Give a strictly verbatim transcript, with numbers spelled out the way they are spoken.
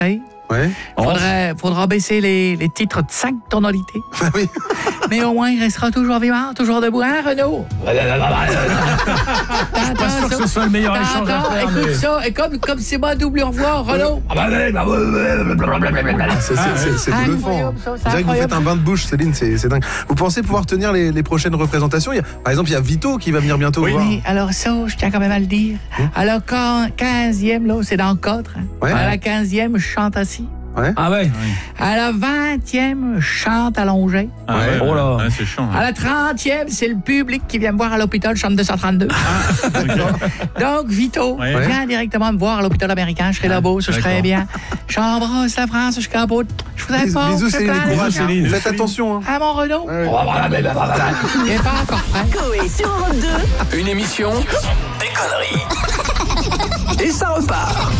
Ouais. Faudrait, faudra baisser les, les titres de cinq tonalités. Bah oui. Mais au moins, il restera toujours vivant, toujours debout, hein, Renaud? Je suis pas sûr que ce soit le meilleur échange à faire. Écoute mais... ça, et comme, comme c'est moi double au revoir, Renaud. C'est, c'est, c'est, c'est bluffant. Incroyable, ça, c'est On dirait que vous incroyable. faites un bain de bouche, Céline, c'est, c'est dingue. Vous pensez pouvoir tenir les, les prochaines représentations? Il y a, par exemple, il y a Vito qui va venir bientôt Oui, voir. mais alors ça, je tiens quand même à le dire. À la quinzième, là, c'est dans le cadre. Hein. Ouais. À la quinzième, je chante assis. Ouais. Ah ouais. À la vingtième, je chante allongé. Ah ouais. Oh là. Ouais, c'est chiant. À la trentième, c'est le public qui vient me voir à l'hôpital, je chante deux cent trente-deux. Donc, Vito, Ouais. viens directement me voir à l'hôpital américain. Je serai là-bas, ça, je serai bien. J'embrasse la France jusqu'à bout. Je vous Bisous, apporte. bisous, je Céline, plein courage, de Céline. gens. Faites attention. Hein. À mon Renaud. Ouais. Il n'est pas encore prêt. Coé sur Europe deux. Une émission, des conneries. Et ça repart.